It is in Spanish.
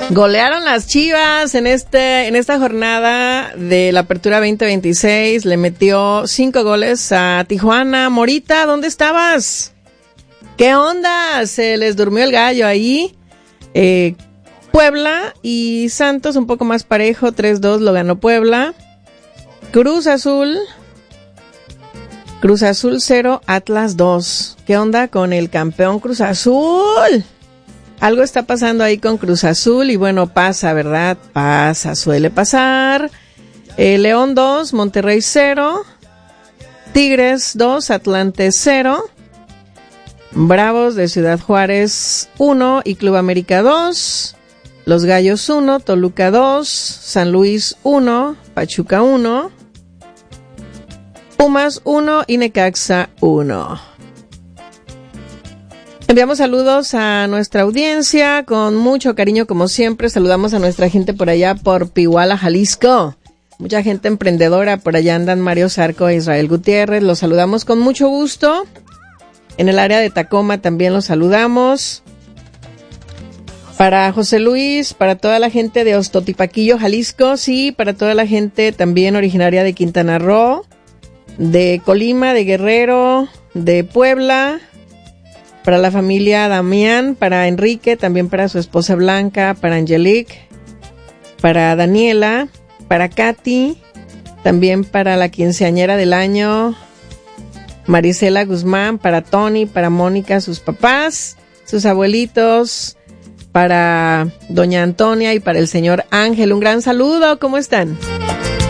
Golearon las Chivas en esta jornada de la Apertura 2026. Le metió 5 goles a Tijuana. Morita, ¿dónde estabas? ¿Qué onda? Se les durmió el gallo ahí. Puebla y Santos un poco más parejo. 3-2 lo ganó Puebla. Cruz Azul 0, Atlas 2. ¿Qué onda con el campeón Cruz Azul? Algo está pasando ahí con Cruz Azul y bueno, pasa, ¿verdad? Pasa, suele pasar. León 2, Monterrey 0. Tigres 2, Atlante 0. Bravos de Ciudad Juárez 1 y Club América 2. Los Gallos 1, Toluca 2. San Luis 1, Pachuca 1. Pumas 1 y Necaxa 1. Enviamos saludos a nuestra audiencia con mucho cariño como siempre. Saludamos a nuestra gente por allá por Pihuala, Jalisco. Mucha gente emprendedora, por allá andan Mario Zarco e Israel Gutiérrez. Los saludamos con mucho gusto. En el área de Tacoma también los saludamos. Para José Luis, para toda la gente de Ostotipaquillo, Jalisco, sí, para toda la gente también originaria de Quintana Roo, de Colima, de Guerrero, de Puebla. Para la familia Damián, para Enrique, también para su esposa Blanca, para Angelique, para Daniela, para Katy, también para la quinceañera del año, Marisela Guzmán, para Tony, para Mónica, sus papás, sus abuelitos, para doña Antonia y para el señor Ángel. Un gran saludo, ¿cómo están?